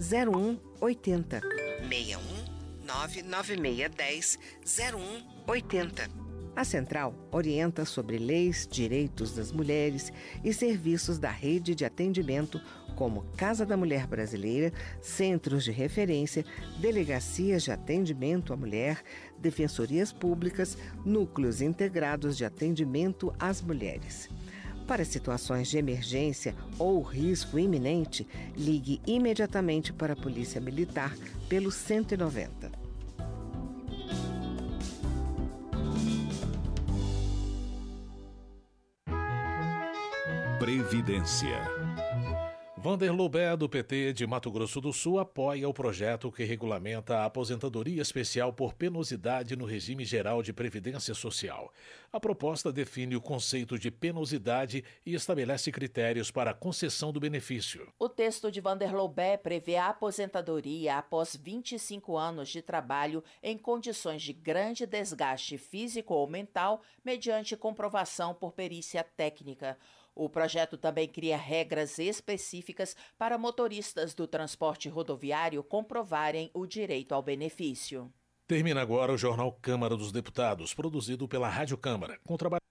0180. 61 99610 0180. A Central orienta sobre leis, direitos das mulheres e serviços da rede de atendimento como Casa da Mulher Brasileira, centros de referência, delegacias de atendimento à mulher, defensorias públicas, núcleos integrados de atendimento às mulheres. Para situações de emergência ou risco iminente, ligue imediatamente para a Polícia Militar pelo 190. Previdência. Vanderlei Bé, do PT de Mato Grosso do Sul, apoia o projeto que regulamenta a aposentadoria especial por penosidade no regime geral de previdência social. A proposta define o conceito de penosidade e estabelece critérios para a concessão do benefício. O texto de Vanderlei Bé prevê a aposentadoria após 25 anos de trabalho em condições de grande desgaste físico ou mental, mediante comprovação por perícia técnica. O projeto também cria regras específicas para motoristas do transporte rodoviário comprovarem o direito ao benefício. Termina agora o Jornal Câmara dos Deputados, produzido pela Rádio Câmara, com trabalho